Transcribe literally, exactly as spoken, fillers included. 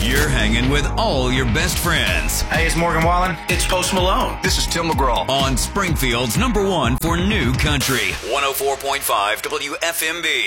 You're hanging with all your best friends. Hey, it's Morgan Wallen. It's Post Malone. This is Tim McGraw. On Springfield's number one for new country. one oh four point five W F M B.